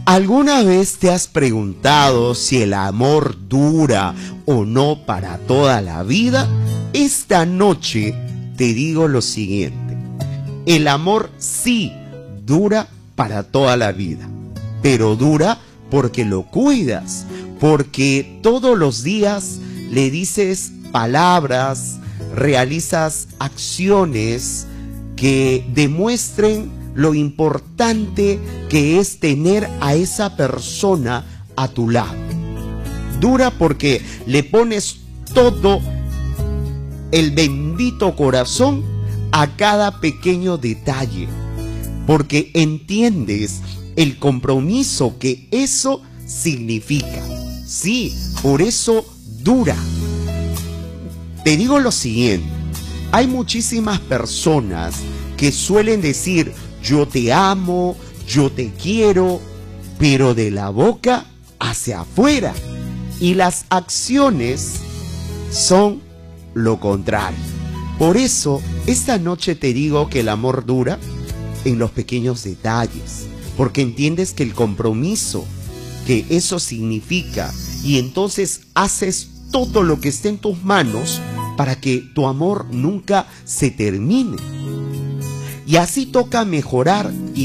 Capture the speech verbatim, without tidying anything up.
¿Alguna vez te has preguntado si el amor dura o no para toda la vida? Esta noche te digo lo siguiente: el amor sí dura para toda la vida, pero dura porque lo cuidas, porque todos los días le dices palabras, realizas acciones que demuestren lo importante que es tener a esa persona a tu lado. Dura porque le pones todo el bendito corazón a cada pequeño detalle, porque entiendes el compromiso que eso significa. Sí, por eso dura. Te digo lo siguiente: hay muchísimas personas que suelen decir yo te amo, yo te quiero, pero de la boca hacia afuera, y las acciones son lo contrario. Por eso esta noche te digo que el amor dura en los pequeños detalles, porque entiendes que el compromiso que eso significa, y entonces haces todo lo que esté en tus manos para que tu amor nunca se termine. Y así toca mejorar y